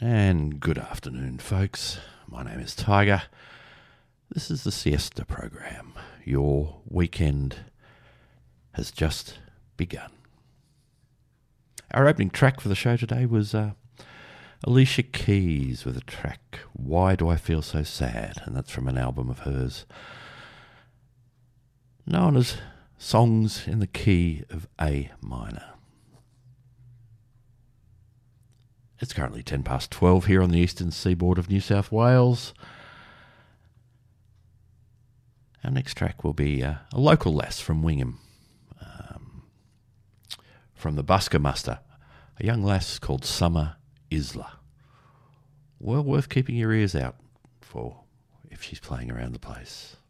And good afternoon, folks. My name is Tiger. This is the Siesta program. Your weekend has just begun. Our opening track for the show today was Alicia Keys with a track, Why Do I Feel So Sad? And that's from an album of hers known as Songs in the Key of A Minor. It's currently 12:10 here on the eastern seaboard of New South Wales. Our next track will be a local lass from Wingham, from the Busker Muster, a young lass called Summer Isla. Well worth keeping your ears out for if she's playing around the place.